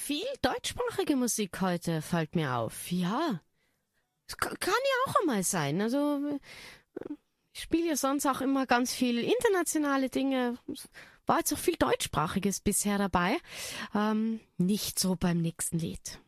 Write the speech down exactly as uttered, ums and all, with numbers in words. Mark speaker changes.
Speaker 1: viel deutschsprachige Musik heute, fällt mir auf. Ja, es kann, kann ja auch einmal sein. Also ich spiele ja sonst auch immer ganz viel internationale Dinge. War jetzt auch viel deutschsprachiges bisher dabei. Ähm, nicht so beim nächsten Lied.